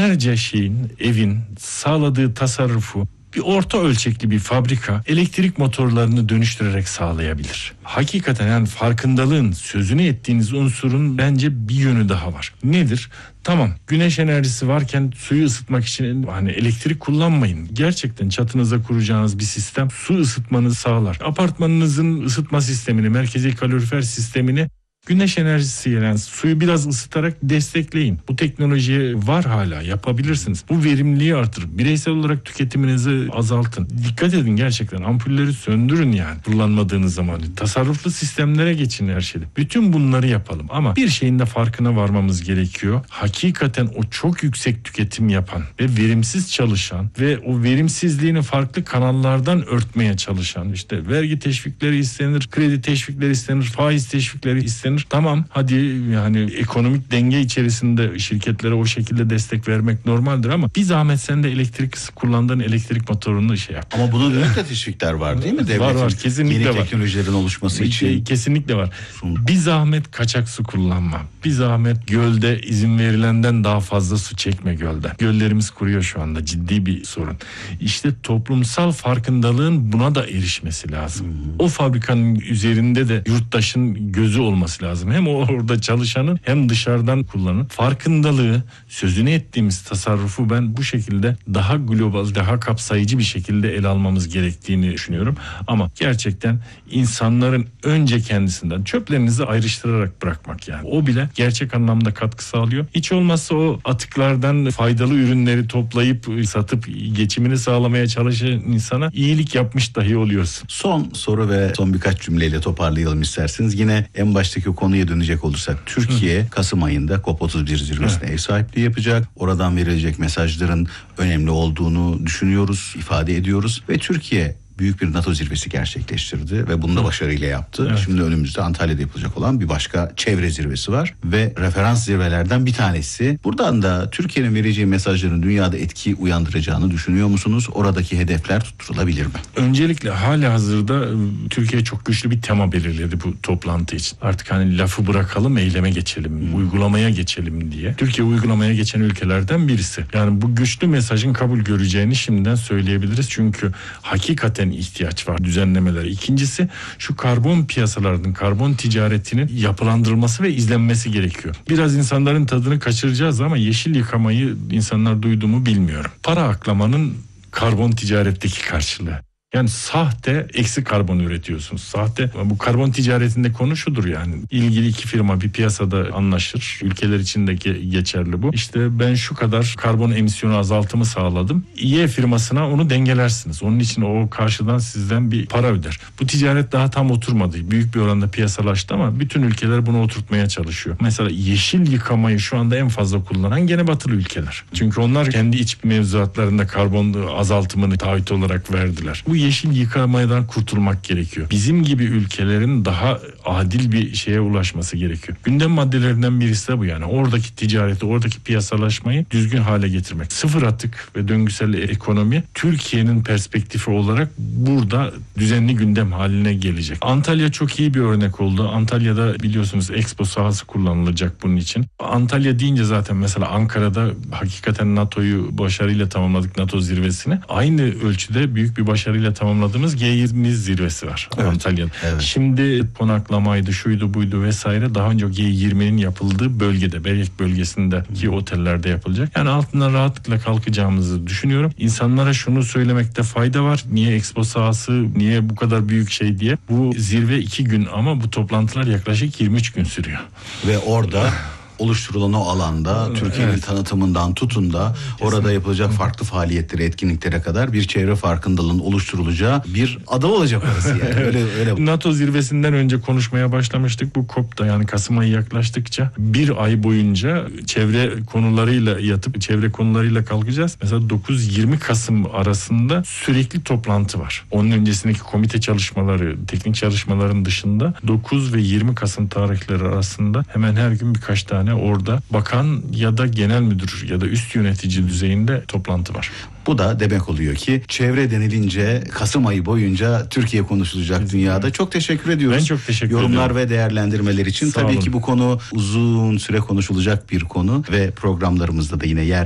binlerce şeyin, evin sağladığı tasarrufu bir orta ölçekli bir fabrika elektrik motorlarını dönüştürerek sağlayabilir. Hakikaten yani farkındalığın, sözünü ettiğiniz unsurun bence bir yönü daha var. Nedir? Tamam, güneş enerjisi varken suyu ısıtmak için hani elektrik kullanmayın. Gerçekten çatınıza kuracağınız bir sistem su ısıtmanızı sağlar. Apartmanınızın ısıtma sistemini, merkezi kalorifer sistemini güneş enerjisiyle yani suyu biraz ısıtarak destekleyin. Bu teknoloji var hala, yapabilirsiniz. Bu verimliliği artırır. Bireysel olarak tüketiminizi azaltın. Dikkat edin gerçekten, ampulleri söndürün yani kullanmadığınız zaman. Tasarruflu sistemlere geçin her şeyde. Bütün bunları yapalım ama bir şeyin de farkına varmamız gerekiyor. Hakikaten o çok yüksek tüketim yapan ve verimsiz çalışan ve o verimsizliğini farklı kanallardan örtmeye çalışan, işte vergi teşvikleri istenir, kredi teşvikleri istenir, faiz teşvikleri istenir. Tamam, hadi yani ekonomik denge içerisinde şirketlere o şekilde destek vermek normaldir ama bir zahmet sen de kullandığın elektrik motorunu şey yap. Ama bunun önünde teşvikler var değil mi devletin? Var kesinlikle yeni var. teknolojilerin oluşması için. Kesinlikle var. Bir zahmet kaçak su kullanma. Bir zahmet gölde izin verilenden daha fazla su çekme gölden. Göllerimiz kuruyor şu anda, ciddi bir sorun. İşte toplumsal farkındalığın buna da erişmesi lazım. O fabrikanın üzerinde de yurttaşın gözü olması lazım. Hem orada çalışanın hem dışarıdan kullanan farkındalığı, sözünü ettiğimiz tasarrufu ben bu şekilde daha global, daha kapsayıcı bir şekilde ele almamız gerektiğini düşünüyorum. Ama gerçekten insanların önce kendisinden çöplerinizi ayrıştırarak bırakmak yani. O bile gerçek anlamda katkı sağlıyor. Hiç olmazsa o atıklardan faydalı ürünleri toplayıp satıp geçimini sağlamaya çalışan insana iyilik yapmış dahi oluyorsun. Son soru ve son birkaç cümleyle toparlayalım isterseniz. Yine en baştaki konuya dönecek olursak Türkiye Kasım ayında COP31 zirvesine ev sahipliği yapacak. Oradan verilecek mesajların önemli olduğunu düşünüyoruz, ifade ediyoruz ve Türkiye büyük bir NATO zirvesi gerçekleştirdi ve bunu da başarıyla yaptı. Evet. Şimdi önümüzde Antalya'da yapılacak olan bir başka çevre zirvesi var ve referans zirvelerden bir tanesi. Buradan da Türkiye'nin vereceği mesajların dünyada etki uyandıracağını düşünüyor musunuz? Oradaki hedefler tutturulabilir mi? Öncelikle halihazırda Türkiye çok güçlü bir tema belirledi bu toplantı için. Artık hani lafı bırakalım, eyleme geçelim, uygulamaya geçelim diye. Türkiye uygulamaya geçen ülkelerden birisi. Yani bu güçlü mesajın kabul göreceğini şimdiden söyleyebiliriz. Çünkü hakikaten ihtiyaç var düzenlemelere. İkincisi şu karbon piyasalarının, karbon ticaretinin yapılandırılması ve izlenmesi gerekiyor. Biraz insanların tadını kaçıracağız ama yeşil yıkamayı insanlar duydu mu bilmiyorum. Para aklamanın karbon ticaretteki karşılığı. Yani sahte eksi karbon üretiyorsunuz. Sahte, bu karbon ticaretinde konu şudur yani. İlgili iki firma bir piyasada anlaşır. Ülkeler için de geçerli bu. İşte ben şu kadar karbon emisyonu azaltımı sağladım. Y firmasına onu dengelersiniz. Onun için o karşıdan sizden bir para öder. Bu ticaret daha tam oturmadı. Büyük bir oranda piyasalaştı ama bütün ülkeler bunu oturtmaya çalışıyor. Mesela yeşil yıkamayı şu anda en fazla kullanan gene batılı ülkeler. Çünkü onlar kendi iç mevzuatlarında karbon azaltımını taahhüt olarak verdiler. Bu yeşil yıkamadan kurtulmak gerekiyor. Bizim gibi ülkelerin daha adil bir şeye ulaşması gerekiyor. Gündem maddelerinden birisi de bu yani. Oradaki ticareti, oradaki piyasalaşmayı düzgün hale getirmek. Sıfır atık ve döngüsel ekonomi Türkiye'nin perspektifi olarak burada düzenli gündem haline gelecek. Antalya çok iyi bir örnek oldu. Antalya'da biliyorsunuz Expo sahası kullanılacak bunun için. Antalya deyince zaten mesela Ankara'da hakikaten NATO'yu başarıyla tamamladık, NATO zirvesini. Aynı ölçüde büyük bir başarıyla tamamladığımız G20 zirvesi var Antalya'da. Evet. Şimdi konaklamaydı, şuydu buydu vesaire daha önce G20'nin yapıldığı bölgede, Berek bölgesindeki otellerde yapılacak. Yani altından rahatlıkla kalkacağımızı düşünüyorum. İnsanlara şunu söylemekte fayda var. Niye Expo sahası, niye bu kadar büyük şey diye. Bu zirve 2 gün ama bu toplantılar yaklaşık 23 gün sürüyor. Ve orada oluşturulan o alanda Türkiye'nin tanıtımından tutun da orada yapılacak farklı faaliyetleri, etkinliklere kadar bir çevre farkındalığının oluşturulacağı bir ada olacak orası yani. Öyle. NATO zirvesinden önce konuşmaya başlamıştık. Bu COP'da yani Kasım ayı yaklaştıkça bir ay boyunca çevre konularıyla yatıp çevre konularıyla kalkacağız. Mesela 9-20 Kasım arasında sürekli toplantı var. Onun öncesindeki komite çalışmaları, teknik çalışmaların dışında 9 ve 20 Kasım tarihleri arasında hemen her gün birkaç tane orada bakan ya da genel müdür ya da üst yönetici düzeyinde toplantı var. Bu da demek oluyor ki çevre denilince Kasım ayı boyunca Türkiye konuşulacak dünyada. Çok teşekkür ediyoruz. Ben çok teşekkür ediyorum. Yorumlar ve değerlendirmeler için. Tabii ki bu konu uzun süre konuşulacak bir konu ve programlarımızda da yine yer